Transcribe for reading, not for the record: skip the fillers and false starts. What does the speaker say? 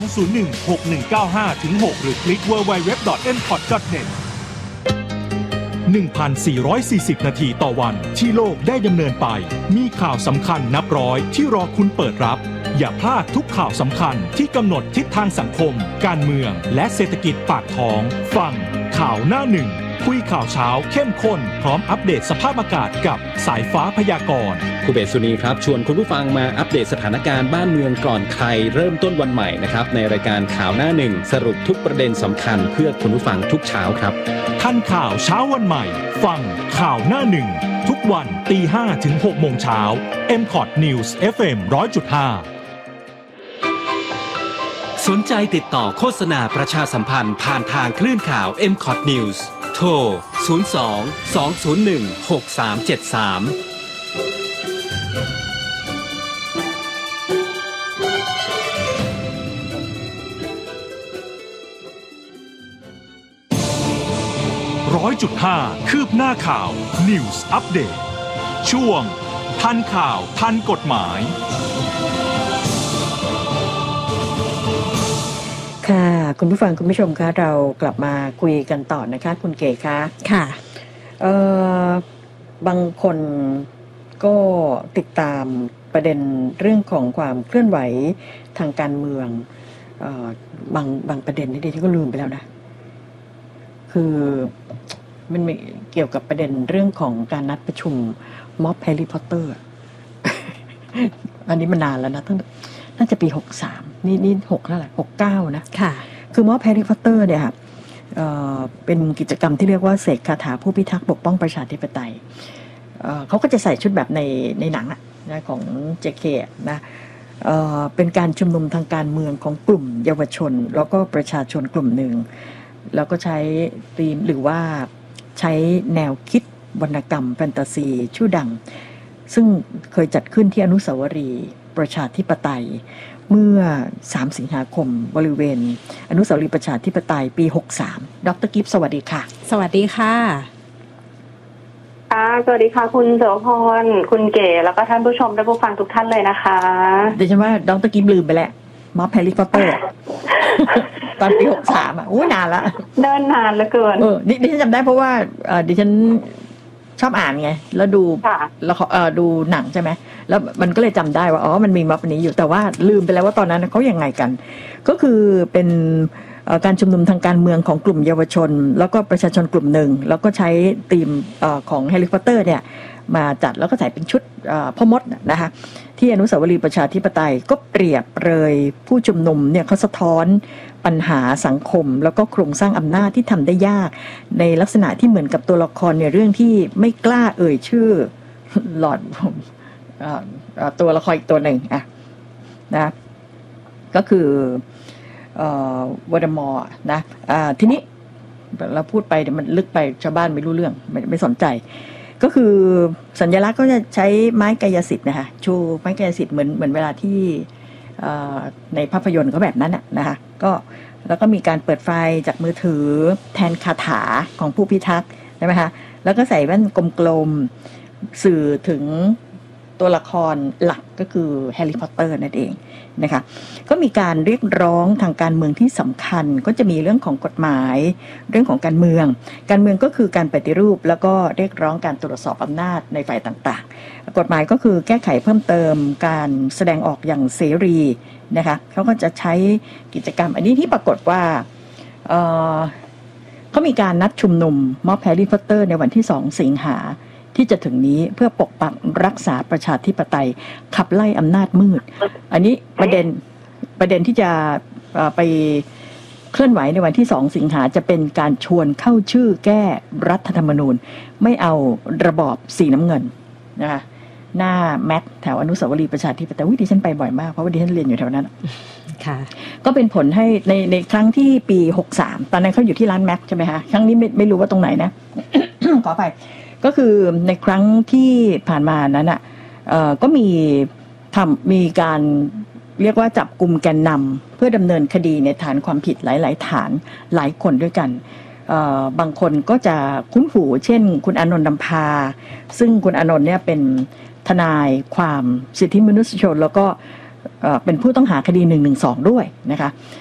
016195-6 หรือคลิก www.mpod.net 1,440 นาทีต่อวันที่โลกได้ดำเนินไปมีข่าวสำคัญนับร้อยที่รอคุณเปิดรับอย่าพลาดทุกข่าวสำคัญที่กำหนดทิศทางสังคมการเมืองและเศรษฐกิจปากท้องฟังข่าวหน้าหนึ่งคุยข่าวเช้าเข้มข้นพร้อมอัปเดตสภาพอากาศกับสายฟ้าพยากรณ์คุณเบสสุนีครับชวนคุณผู้ฟังมาอัปเดตสถานการณ์บ้านเมืองก่อนใครเริ่มต้นวันใหม่นะครับในรายการข่าวหน้าหนึ่งสรุปทุกประเด็นสำคัญเพื่อคุณผู้ฟังทุกเช้าครับทันข่าวเช้าวันใหม่ฟังข่าวหน้าหนึ่งทุกวัน 5:00 ถึง 6:00 น.เช้า MCOT News FM 100.5 สนใจติดต่อโฆษณาประชาสัมพันธ์ผ่านทางคลื่นข่าว MCOT News โทร 02-201-6373 100.5 คืบหน้าข่าว News Update ช่วงทันข่าวทันกฎหมายค่ะคุณผู้ฟังคุณผู้ชมคะเรากลับมาคุยกันต่อนะคะคุณเก๋คะค่ะบางคนก็ติดตามประเด็นเรื่องของความเคลื่อนไหวทางการเมืองบางประเด็นนี่ดิฉันก็ลืมไปแล้วนะคือมันเกี่ยวกับประเด็นเรื่องของการนัดประชุมม็อบแฮร์รี่พอตเตอร์อันนี้มันนานแล้วนะตั้งน่าจะปี63นี่6แล้วแหละ69นะค่ะคือม็อบแฮร์รี่พอตเตอร์เนี่ยค่ะเป็นกิจกรรมที่เรียกว่าเสกคาถาผู้พิทักษ์ปกป้องประชาธิปไตยเขาก็จะใส่ชุดแบบในหนังนะของ JK นะเป็นการชุมนุมทางการเมืองของกลุ่มเยาวชนแล้วก็ประชาชนกลุ่มหนึ่งแล้วก็ใช้ธีมหรือว่าใช้แนวคิดวรรณกรรมแฟนตาซีชื่อดังซึ่งเคยจัดขึ้นที่อนุสาวรีย์ประชาธิปไตยเมื่อ3สิงหาคมบริเวณอนุสาวรีย์ประชาธิปไตยปี63ดร.กิฟต์สวัสดีค่ะสวัสดีค่ะสวัสดีค่ะคุณเสาวพรคุณเก๋แล้วก็ท่านผู้ชมและผู้ฟังทุกท่านเลยนะคะเดี๋ยวฉันว่าดร.กิฟต์ลืมไปแล้วม็อบแฮร์รี่พอตเตอร์ตอนปี63นานละเดินนานเหลือเกินดิฉันจำได้เพราะว่าดิฉันชอบอ่านไงแล้วดูหนังใช่ไหมแล้วมันก็เลยจำได้ว่ามันมีม็อบนี้อยู่แต่ว่าลืมไปแล้วว่าตอนนั้นเขายังไงกันก็คือเป็นการชุมนุมทางการเมืองของกลุ่มเยาวชนแล้วก็ประชาชนกลุ่มหนึ่งแล้วก็ใช้ธีมของแฮร์รี่พอตเตอร์เนี่ยมาจัดแล้วก็ใส่เป็นชุดพ่อมดนะคะที่อนุสาวรีย์ประชาธิปไตยก็เปรียบเลยผู้ชุมนุมเนี่ยเขาสะท้อนปัญหาสังคมแล้วก็โครงสร้างอำนาจที่ทำได้ยากในลักษณะที่เหมือนกับตัวละครในเรื่องที่ไม่กล้าเอ่ยชื่อหลอดตัวละครอีกตัวหนึ่งนะก็คือวอร์ดมอร์นะทีนี้เราพูดไปเดี๋ยวมันลึกไปชาวบ้านไม่รู้เรื่องไม่สนใจก็คือสัญลักษณ์ก็จะใช้ไม้กายสิทธิ์นะคะชูไม้กายสิทธิ์เหมือนเวลาที่ในภาพยนตร์เขาแบบนั้นนะคะก็แล้วก็มีการเปิดไฟจากมือถือแทนคาถาของผู้พิทักษ์ใช่ไหมคะแล้วก็ใส่แว่นกลมๆสื่อถึงตัวละครหลักก็คือแฮร์รี่พอตเตอร์นั่นเองนะคะก็มีการเรียกร้องทางการเมืองที่สำคัญก็จะมีเรื่องของกฎหมายเรื่องของการเมืองก็คือการปฏิรูปแล้วก็เรียกร้องการตรวจสอบอำนาจในฝ่ายต่างๆกฎหมายก็คือแก้ไขเพิ่มเติมการแสดงออกอย่างเสรีนะคะเขาก็จะใช้กิจกรรมอันนี้ที่ปรากฏว่าเขามีการนัดชุมนุมม็อบแฮร์รี่พอตเตอร์ในวันที่2สิงหาที่จะถึงนี้เพื่อปกปักรักษาประชาธิปไตยขับไล่อำนาจมืดอันนี้ประเด็นที่จะไปเคลื่อนไหวในวันที่2สิงหาจะเป็นการชวนเข้าชื่อแก้รัฐธรรมนูญไม่เอาระบอบสีน้ำเงินนะคะหน้าแม็กแถวอนุสาวรีย์ประชาธิปไตยดิฉันไปบ่อยมากเพราะว่าดิฉันเรียนอยู่แถวนั้นค่ะก็เป็นผลให้ในครั้งที่ปี63ตอนนั้นเขาอยู่ที่ร้านแม็กใช่ไหมคะครั้งนี้ไม่รู้ว่าตรงไหนนะ ขอไปก็คือในครั้งที่ผ่านมานั้นก็มีการเรียกว่าจับกุมแกนนำเพื่อดำเนินคดีในฐานความผิดหลายๆฐานหลายคนด้วยกันบางคนก็จะคุ้นหูเช่นคุณอานนท์นำพาซึ่งคุณอานนท์เนี่ยเป็นทนายความสิทธิมนุษยชนแล้วก็เป็นผู้ต้องหาคดี112ด้วยนะคะ